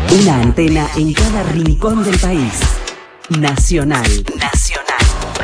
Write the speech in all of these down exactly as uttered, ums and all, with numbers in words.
Una antena en cada rincón del país. Nacional. Nacional.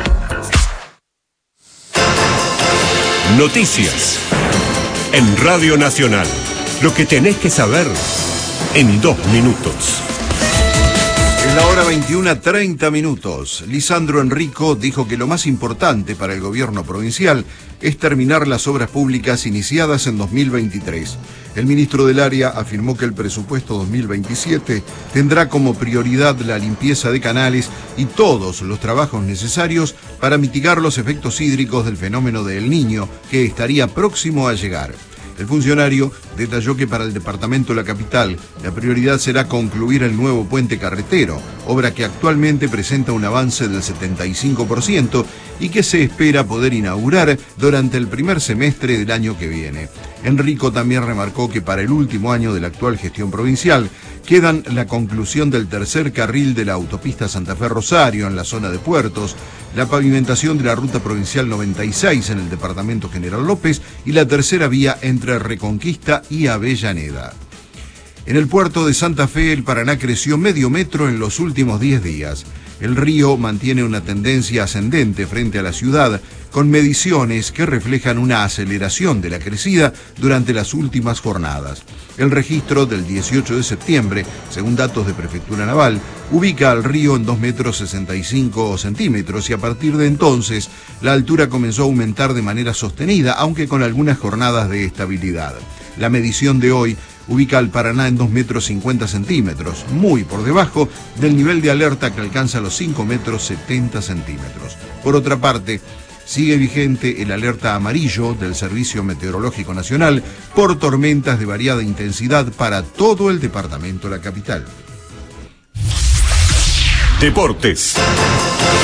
Noticias. En Radio Nacional. Lo que tenés que saber en dos minutos. Es la hora veintiuna, treinta minutos. Lisandro Enrico dijo que lo más importante para el gobierno provincial es terminar las obras públicas iniciadas en dos mil veintitrés. El ministro del área afirmó que el presupuesto dos mil veintisiete tendrá como prioridad la limpieza de canales y todos los trabajos necesarios para mitigar los efectos hídricos del fenómeno de El Niño, que estaría próximo a llegar. El funcionario detalló que para el departamento de la capital la prioridad será concluir el nuevo puente carretero, obra que actualmente presenta un avance del setenta y cinco por ciento y que se espera poder inaugurar durante el primer semestre del año que viene. Enrico también remarcó que para el último año de la actual gestión provincial quedan la conclusión del tercer carril de la autopista Santa Fe-Rosario en la zona de Puertos, la pavimentación de la ruta provincial noventa y seis en el departamento General López y la tercera vía entre Reconquista y Avellaneda. En el puerto de Santa Fe, el Paraná creció medio metro en los últimos diez días. El río mantiene una tendencia ascendente frente a la ciudad, con mediciones que reflejan una aceleración de la crecida durante las últimas jornadas. El registro del dieciocho de septiembre, según datos de Prefectura Naval, ubica al río en dos metros sesenta y cinco centímetros y a partir de entonces la altura comenzó a aumentar de manera sostenida, aunque con algunas jornadas de estabilidad. La medición de hoy ubica al Paraná en dos metros cincuenta centímetros, muy por debajo del nivel de alerta que alcanza los cinco metros setenta centímetros. Por otra parte, sigue vigente el alerta amarillo del Servicio Meteorológico Nacional por tormentas de variada intensidad para todo el departamento de la capital. Deportes.